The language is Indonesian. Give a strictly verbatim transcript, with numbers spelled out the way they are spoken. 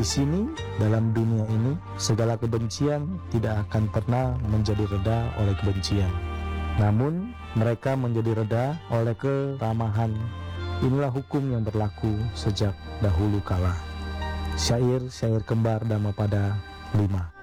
Di sini, dalam dunia ini, segala kebencian tidak akan pernah menjadi reda oleh kebencian. Namun, mereka menjadi reda oleh keramahan. Inilah hukum yang berlaku sejak dahulu kala. Syair-syair kembar Dhammapada lima.